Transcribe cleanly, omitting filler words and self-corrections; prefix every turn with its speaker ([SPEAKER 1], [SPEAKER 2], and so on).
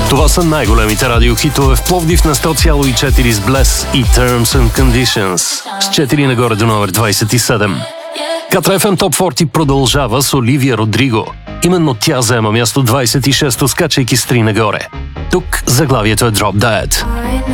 [SPEAKER 1] Това са най-големите радиохитове в Пловдив на 100,4 с Bless и Terms and Conditions. С 4 нагоре до номер 27. Катра FM Top 40 продължава с Оливия Родриго. Именно тя заема място 26, скачайки с 3 нагоре. Тук заглавието е Drop Dead.